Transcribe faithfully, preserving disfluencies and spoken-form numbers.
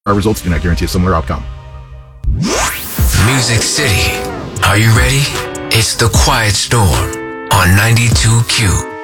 Our results do not guarantee a similar outcome. Music City. Are you ready? It's The Quiet Storm on ninety-two Q.